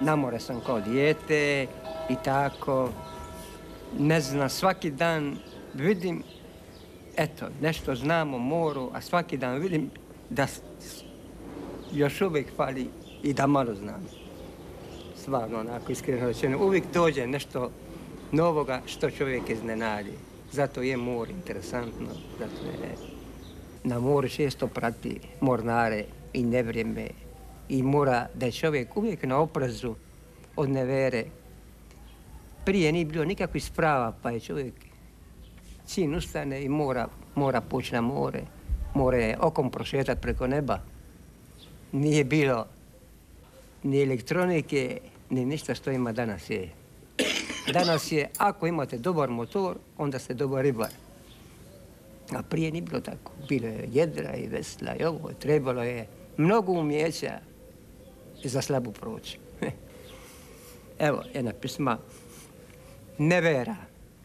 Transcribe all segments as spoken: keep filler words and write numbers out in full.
Na more sam kao dijete i tako. Ne znam, svaki dan vidim, eto, nešto znam o moru, a svaki dan vidim da još uvijek fali i da malo znam. Stvarno, onako, iskreno rečeno, uvijek dođe nešto novoga što čovjek iznenadi. Zato je more interesantno, zato je... Na moru često prati mornare i nevrijeme i mora da je čovjek uvijek na oprezu od nevere. Prije nije bilo nikakvih sprava, pa je čovjek čim ustane i mora, mora poći na more. Mora je okom prošetati preko neba. Nije bilo ni elektronike, ni ništa što ima danas je. Danas je, ako imate dobar motor, onda ste dobar ribar. A prije nije bilo tako. Bilo je jedra i vesla i ovo. Trebalo je mnogo umjeća za slabu proći. Evo, jedna pisma. Nevera.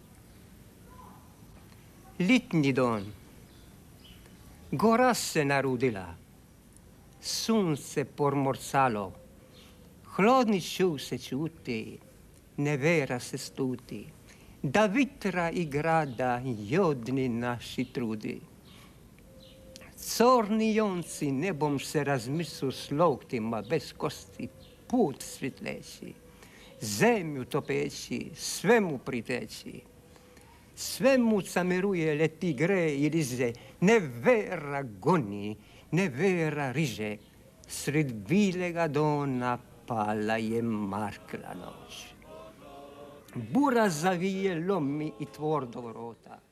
Litnji don. Gora se narudila. Sunce pormorcalo. Hladni čuv se čuti. Nevera se stuti. Da vitra i grada jodni naši trudi. Corni jonci nebom se razmisu s loktima bez kosti, put svitleći, zemlju topeći, svemu priteći. Svemu cameruje leti gre i rize, nevera goni, nevera riže. Sred bilega dona pala je markla noć. Bura zavije lomi i tvordo vrota.